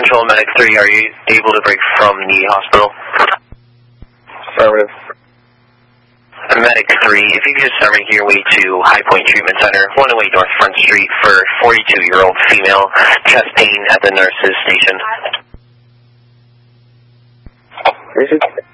Control Medic 3, are you able to break from the hospital? Affirmative. Medic 3, if you could just make your way to High Point Treatment Center, 108 North Front Street for 42-year-old female, chest pain at the nurse's station.